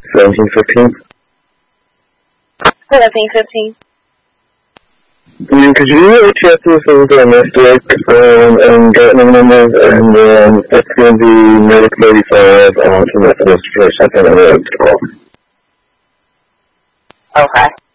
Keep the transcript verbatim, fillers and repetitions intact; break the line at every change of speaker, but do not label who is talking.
seventeen fifteen.
seventeen fifteen.
And could you do A T S for the domestic um, and Gartner numbers, and then it's going to be Medic eighty-five on to Methodist for a second and then call.
Okay.